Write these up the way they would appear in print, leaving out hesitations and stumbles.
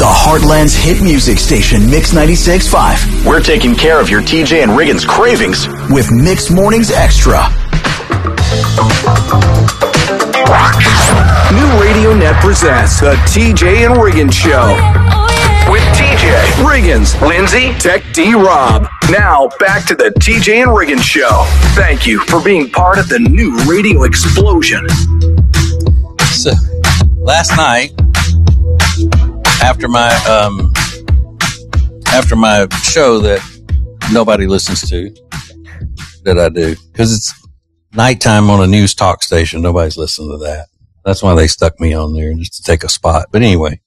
Heartland's hit music station, Mix 96.5. We're taking care of your TJ and Riggins cravings with Mix Mornings Extra. New Radio Net presents the TJ and Riggins Show. With TJ, Riggins, Lindsay, Tech D Rob. Now, back to the TJ and Riggins Show. Thank you for being part of the new radio explosion. So, last night, after my show that nobody listens to, that I do, because it's nighttime on a news talk station, nobody's listening to that. That's why they stuck me on there, just to take a spot. But anyway,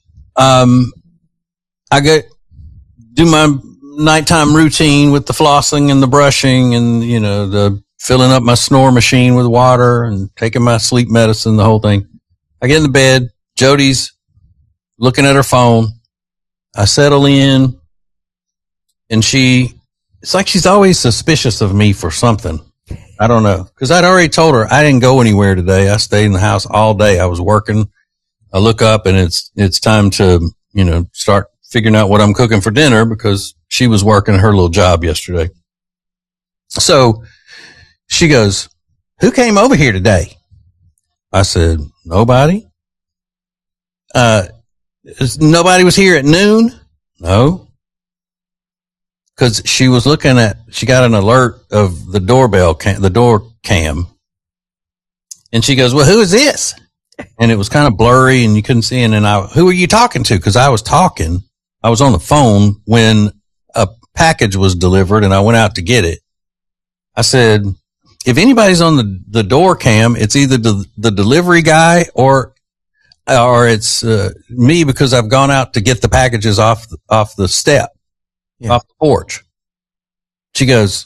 I do my nighttime routine with the flossing and the brushing and, you know, the filling up my snore machine with water and taking my sleep medicine, the whole thing. I get in the bed. Jody's looking at her phone. I settle in, and it's like she's always suspicious of me for something. I don't know. Cause I'd already told her I didn't go anywhere today. I stayed in the house all day. I was working. I look up and it's time to, you know, start figuring out what I'm cooking for dinner because she was working her little job yesterday. So she goes, "Who came over here today?" I said, "Nobody." Nobody was here at noon? No. Cause she got an alert of the doorbell, the door cam. And she goes, "Well, who is this?" And it was kind of blurry and you couldn't see. And then "Who are you talking to?" Cause I was talking. I was on the phone when a package was delivered and I went out to get it. I said, "If anybody's on the door cam, it's either the delivery guy or it's me because I've gone out to get the packages off the step, off the porch." She goes,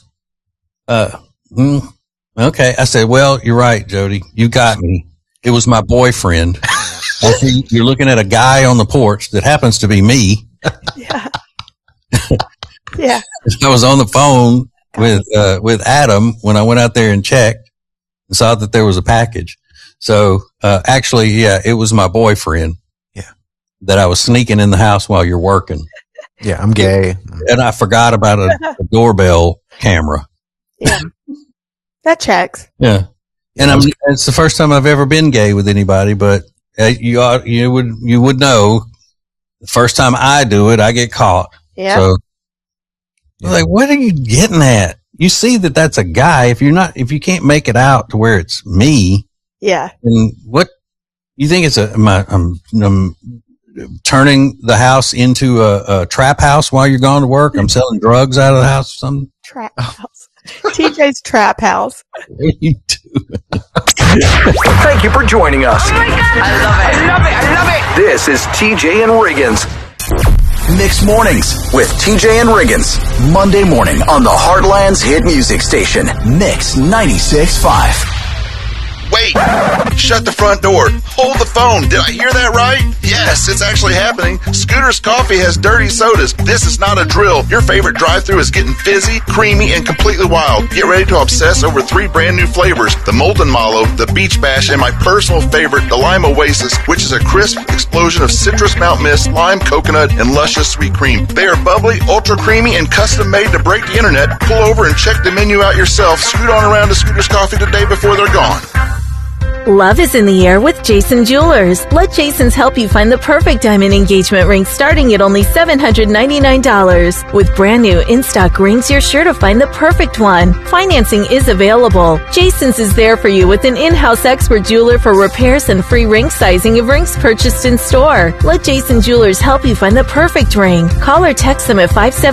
"Okay." I said, "Well, you're right, Jody. You got me. It was my boyfriend." I see you're looking at a guy on the porch that happens to be me. Yeah. Yeah. I was on the phone with Adam when I went out there and checked and saw that there was a package. So, actually, yeah, it was my boyfriend. Yeah. That I was sneaking in the house while you're working. Yeah, I'm gay. And I forgot about a doorbell camera. Yeah. That checks. Yeah. And it's the first time I've ever been gay with anybody, but you would know the first time I do it, I get caught. Yeah. So, like, what are you getting at? You see that that's a guy. If you can't make it out to where it's me. Yeah. And what you think it's I'm turning the house into a trap house while you're gone to work? I'm selling drugs out of the house or something? Trap house. TJ's trap house. You do. Thank you for joining us. Oh my God. I love it. This is TJ and Riggins. Mixed Mornings with TJ and Riggins. Monday morning on the Heartland's hit music station, Mix 96.5. Wait! Shut the front door. Hold the phone. Did I hear that right? Yes, it's actually happening. Scooter's Coffee has dirty sodas. This is not a drill. Your favorite drive-thru is getting fizzy, creamy, and completely wild. Get ready to obsess over 3 brand new flavors. The Molten Mallow, the Beach Bash, and my personal favorite, the Lime Oasis, which is a crisp explosion of citrus mount mist, lime, coconut, and luscious sweet cream. They are bubbly, ultra creamy, and custom made to break the internet. Pull over and check the menu out yourself. Scoot on around to Scooter's Coffee today before they're gone. Love is in the air with Jason Jewelers. Let Jason's help you find the perfect diamond engagement ring starting at only $799. With brand new in-stock rings, you're sure to find the perfect one. Financing is available. Jason's is there for you with an in-house expert jeweler for repairs and free ring sizing of rings purchased in store. Let Jason Jewelers help you find the perfect ring. Call or text them at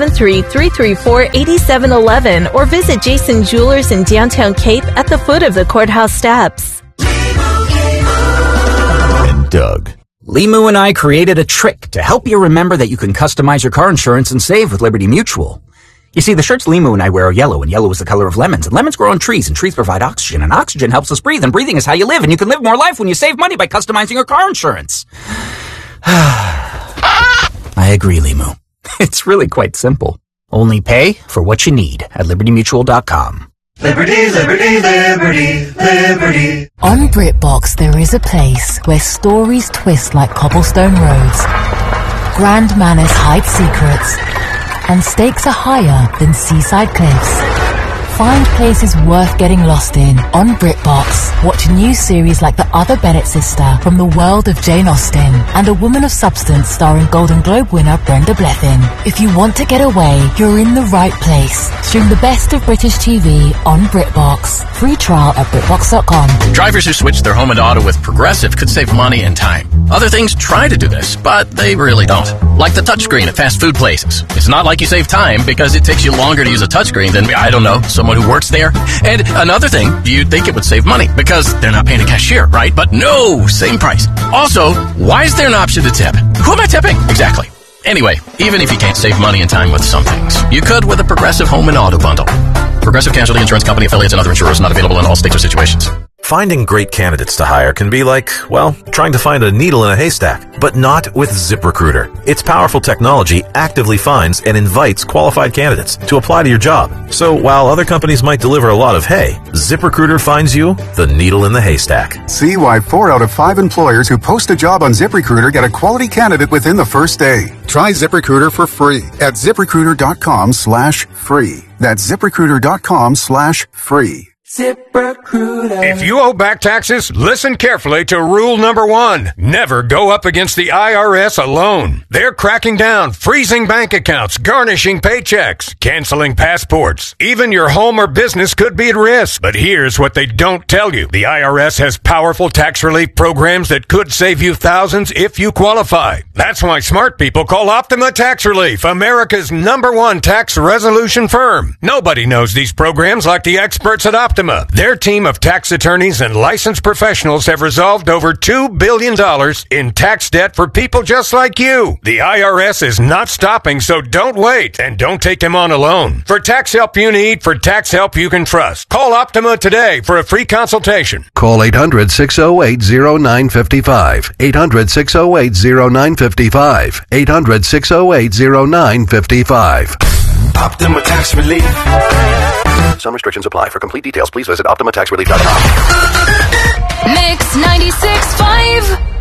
573-334-8711 or visit Jason Jewelers in downtown Cape at the foot of the courthouse steps. And Doug. Limu and I created a trick to help you remember that you can customize your car insurance and save with Liberty Mutual. You see, the shirts Limu and I wear are yellow, and yellow is the color of lemons, and lemons grow on trees, and trees provide oxygen, and oxygen helps us breathe, and breathing is how you live, and you can live more life when you save money by customizing your car insurance. I agree, Limu. It's really quite simple. Only pay for what you need at libertymutual.com. Liberty, liberty, liberty, liberty. On BritBox, there is a place where stories twist like cobblestone roads, grand manners hide secrets, and stakes are higher than seaside cliffs. Find places worth getting lost in on BritBox. Watch a new series like The Other Bennett Sister from the world of Jane Austen and A Woman of Substance starring Golden Globe winner Brenda Blethyn. If you want to get away, you're in the right place. Stream the best of British TV on BritBox. Free trial at BritBox.com. Drivers who switch their home and auto with Progressive could save money and time. Other things try to do this, but they really don't. Like the touchscreen at fast food places. It's not like you save time because it takes you longer to use a touchscreen than, I don't know, someone who works there. And another thing, you'd think it would save money because they're not paying a cashier, right? But no, same price. Also, why is there an option to tip? Who am I tipping? Exactly. Anyway, even if you can't save money and time with some things, you could with a Progressive Home and Auto Bundle. Progressive Casualty Insurance Company, affiliates, and other insurers not available in all states or situations. Finding great candidates to hire can be like, well, trying to find a needle in a haystack, but not with ZipRecruiter. Its powerful technology actively finds and invites qualified candidates to apply to your job. So while other companies might deliver a lot of hay, ZipRecruiter finds you the needle in the haystack. See why 4 out of 5 employers who post a job on ZipRecruiter get a quality candidate within the first day. Try ZipRecruiter for free at ZipRecruiter.com/free. That's ZipRecruiter.com/free. ZipRecruiter. If you owe back taxes, listen carefully to rule number 1. Never go up against the IRS alone. They're cracking down, freezing bank accounts, garnishing paychecks, canceling passports. Even your home or business could be at risk. But here's what they don't tell you. The IRS has powerful tax relief programs that could save you thousands if you qualify. That's why smart people call Optima Tax Relief, America's #1 tax resolution firm. Nobody knows these programs like the experts at Optima. Their team of tax attorneys and licensed professionals have resolved over $2 billion in tax debt for people just like you. The IRS is not stopping, so don't wait and don't take them on alone. For tax help you need, for tax help you can trust, call Optima today for a free consultation. Call 800-608-0955. 800-608-0955. 800-608-0955. Optima Tax Relief. Some restrictions apply. For complete details, please visit OptimaTaxRelief.com. Mix 96.5.